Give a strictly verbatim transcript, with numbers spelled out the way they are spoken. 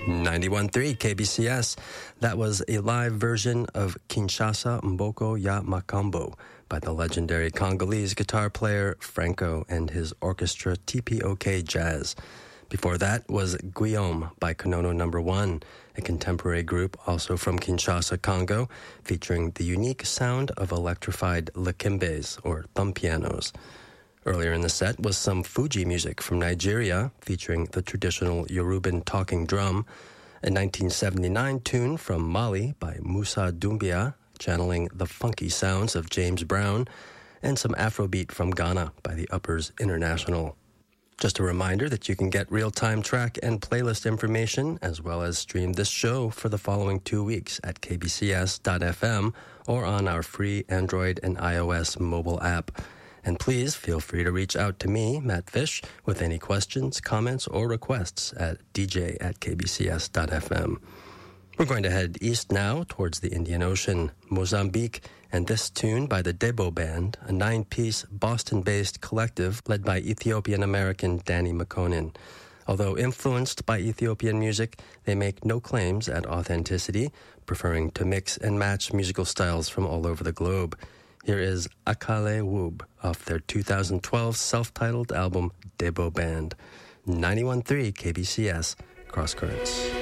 ninety-one point three K B C S. That was a live version of Kinshasa Mboko ya Makambo by the legendary Congolese guitar player Franco and his orchestra T P O K Jazz. Before that was Guillaume by Konono Number One, a contemporary group also from Kinshasa, Congo, featuring the unique sound of electrified likimbes, or thumb pianos. Earlier in the set was some Fuji music from Nigeria, featuring the traditional Yoruban talking drum, a nineteen seventy-nine tune from Mali by Moussa Doumbia, channeling the funky sounds of James Brown, and some Afrobeat from Ghana by the Uppers International. Just a reminder that you can get real-time track and playlist information, as well as stream this show for the following two weeks at k b c s dot f m or on our free Android and iOS mobile app. And please feel free to reach out to me, Matt Fish, with any questions, comments, or requests at d j at k b c s dot f m. We're going to head east now towards the Indian Ocean, Mozambique, and this tune by the Debo Band, a nine-piece Boston-based collective led by Ethiopian-American Danny Makonnen. Although influenced by Ethiopian music, they make no claims at authenticity, preferring to mix and match musical styles from all over the globe. Here is Akale Woob off their two thousand twelve self-titled album Debo Band. ninety-one point three K B C S, Cross Currents.